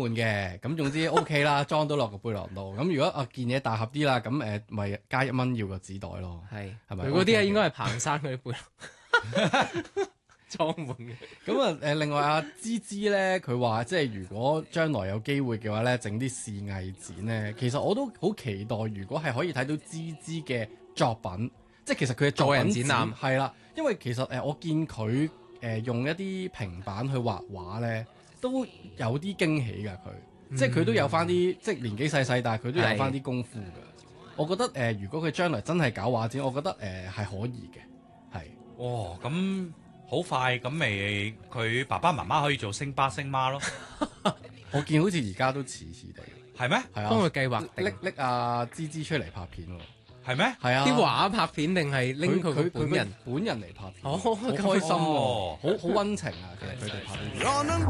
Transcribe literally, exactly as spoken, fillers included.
滿嘅，咁總之 OK 啦，裝到落個背囊度。咁如果啊件嘢大盒啲啦，咁誒咪加一蚊要個紙袋咯。 係係咪？ 佢嗰啲啊應該係彭生嗰啲背囊裝滿嘅。 咁啊誒，另外阿芝芝咧，佢話即係如果將來有機會嘅話咧，整啲視藝展咧，其實我都好期待。如果係可以睇到芝芝嘅作品，即係其實佢嘅作品個人展覽係啦，因為其實誒我見佢誒、呃、用一啲平板去畫畫咧，都有啲驚喜㗎佢， 嗯、 即係佢都有翻啲即係年紀細細，但係佢都有翻啲功夫㗎。我覺得誒、呃，如果佢將來真係搞畫展，我覺得誒係、呃、可以嘅，係。 哦，咁好快咁咪佢爸爸媽媽可以做星爸星媽咯。 我見好似而家都遲遲地， 係咩？ 係啊， 幫佢計劃定拎拎阿芝芝出嚟拍片喎。 係咩？ 係啊， 啲畫拍片定係拎佢佢本人本人嚟拍片， 哦好開心喎， 哦好好溫情啊！其實佢哋拍片。